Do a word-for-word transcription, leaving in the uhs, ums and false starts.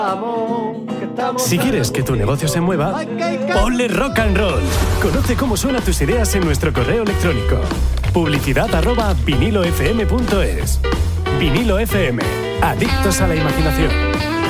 Si quieres que tu negocio se mueva, ponle rock and roll. Conoce cómo suenan tus ideas en nuestro correo electrónico. Publicidad arroba vinilofm punto es. Vinilo F M. Adictos a la imaginación.